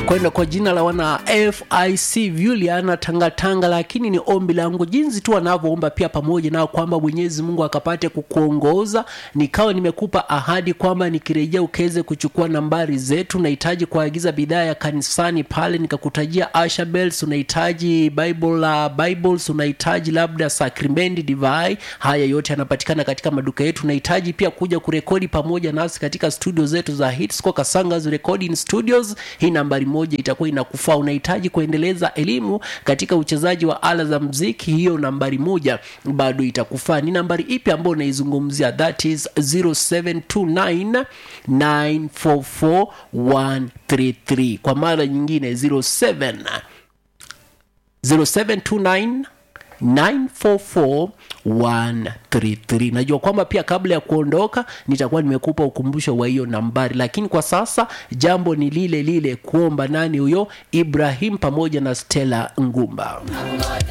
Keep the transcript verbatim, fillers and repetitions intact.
kwenda kwa jina la wana F I C Juliana Tangatanga, lakini ni ombi langu jinsi tu wanavyoomba pia pamoja nao kwamba Mwenyezi Mungu akapate kukuongoza. Nikawa nimekupa ahadi kwamba nikirejea ukeze kuchukua nambari zetu. Unahitaji kuagiza bidhaa ya kanisani pale, nikakutajia Asha Bells, unahitaji Bible uh, Bibles, unahitaji labda sacrament divai. Haya yote yanapatikana katika maduka yetu. Unahitaji pia kuja kurekodi pamoja nasi katika studio zetu za Hitsco Kasanga's Recording Studios. Hii nambari moja itakuwa inakufaa. Unahitaji kuendeleza elimu katika uchezaji wa ala za muziki, hiyo nambari moja bado itakufaa. Ni nambari ipi ambayo unaizungumzia? That is zero seven two nine nine four four one three three. Kwa mara nyingine zero seven two nine nine four four one three three. Najua kwamba pia kabla ya kuondoka nitakuwa nimekupa ukumbusho wa hiyo nambari, lakini kwa sasa jambo ni lile lile, kuomba nani huyo? Ibrahim pamoja na Stella Ngumba.